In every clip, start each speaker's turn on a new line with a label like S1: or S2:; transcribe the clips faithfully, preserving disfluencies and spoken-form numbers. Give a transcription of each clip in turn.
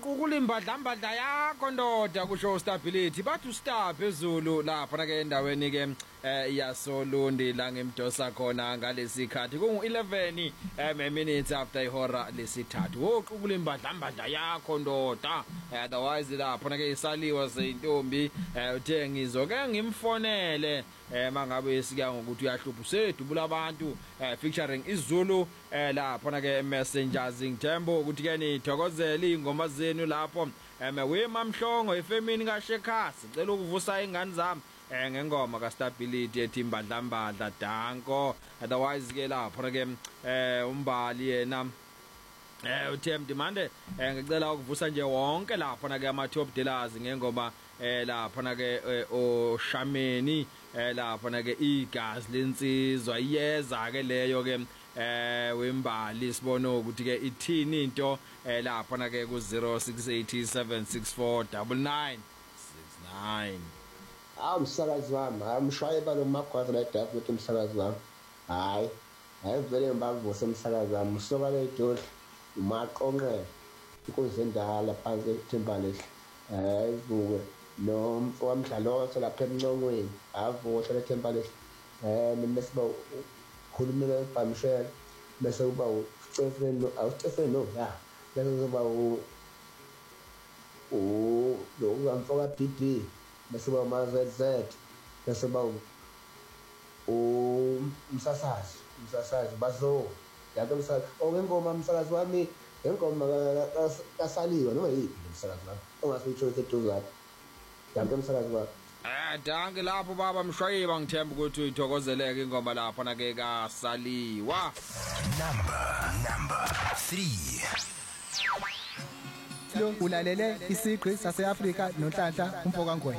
S1: uqukula imbadlambadla yakho ndoda kusho stability bathi star phezulu lapha na ke endaweni ke yasolundi la ngemdosa khona ngalesikhathi kungu eleven minutes after ihora lesithathu woqukula imbadlambadla yakho ndoda otherwise lapha na ke isaliwa seintombi uthe ngizoke ngimfonele mangabe sika ngokuthi uyahlupha usedubula abantu featuring iZulu lapha na ke messengers ngithemba ukuthi ke nithokozela ingoma zenu lapho we mamhlongo efemini kaShekhasi cela ukuvusa ingane zami ngengoma kaStability ethi imbadlambadla danko otherwise ke lapho ke umbali yena eh uThem Demande ngicela ukuvusa nje wonke lapha na ke ama top dealers ngengoma lapha na ke oShameni lapha na ke igazi lensizwa iyeza ke leyo ke eh wembali sibona ukuthi ke ithini into lapha na ke ku zero six eight seven six four nine nine six nine.
S2: Awu msakazi wami amshayeba lo magwaza la dafu ukuthi umsakazi wami hayi hayi vele ngibavuse umsakazi wami soba le doli umaqonqe inkozi endala phansi ethembale eh ivuke no mfowamdlalo lapha emncongweni avuke lethembale eh mina siba khulumela ebhamshela bese kuba uStephen awuStephen no ya bese kuba u u lo ngamfoka B B bese kuba maZZ bese kuba u umsasazi umsasazi bazo yabe umsasazi ongengoma umsakazi wami ngengoma kasaliwa noma yini umsakazi wami ongasitsho eseduzane yabe umsakazi wami.
S1: Eh danke lapho baba Mshwayiba ngithemba ukuthi uyithokozeleke ingoma lapha na ke kaSaliwa.
S3: Number number three.
S4: Lo ulalele isigqi saseAfrika noNhlanhla umfoka Ngwenya.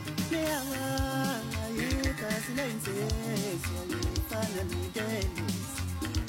S5: Yes,